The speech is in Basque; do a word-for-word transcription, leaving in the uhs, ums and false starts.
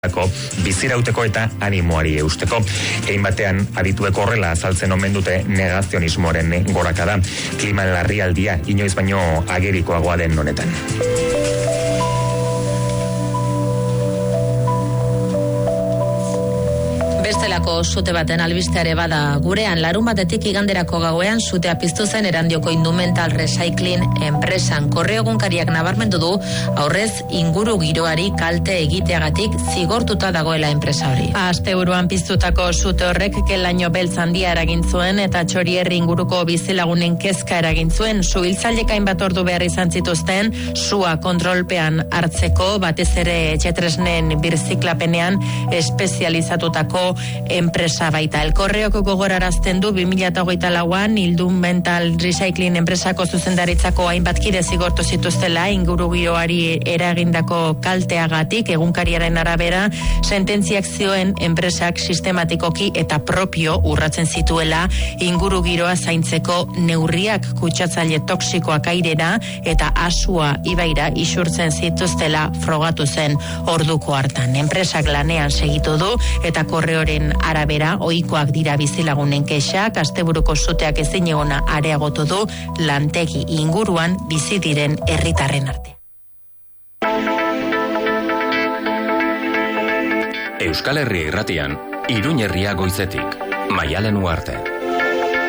bizirauteko eta animoari eusteko. Egin batean adituek horrela azaltzen omen dute negazionismoaren gorakada. Klima larrialdia inoiz baino agerikoagoa den honetan. Bestelako sute baten albisteare bada gurean, larun batetik iganderako gauean sutea piztu zen Erandioko Indumental Recycling enpresan. Korreo egunkariak nabarmendu du aurrez inguru giroari kalte egiteagatik zigortuta dagoela enpresa hori. Asteburuan piztutako sute horrek kelaino beltz handia eragin zuen eta Txorierri inguruko bizilagunen kezka eragin zuen. Suhiltzaileek hainbat ordu behar izan zituzten sua kontrolpean hartzeko, batez ere etxetresnen birziklapenean espezializatutako enpresa baita. El Korreoko gogorarazten du bi mila hogeita lauan Indumental Recycling enpresako zuzendaritzako hainbat kide zigortu zituztela ingurugiroari eragindako kalteagatik. Egunkariaren arabera sententziak zioen enpresak sistematikoki eta propio urratzen zituela ingurugiroa zaintzeko neurriak, kutsatzaile toksikoak airera eta asua ibaira isurtzen zituztela frogatu zen orduko hartan. Enpresak lanean segitu du eta Korreoren arabera ohikoak dira bizilagunen kexak. Asteburuko suteak ezin egona areagotu du lantegi inguruan bizi diren herritarren arte. Euskal Herria Irratian, Iruñerria goizetik, Maialen Uarte.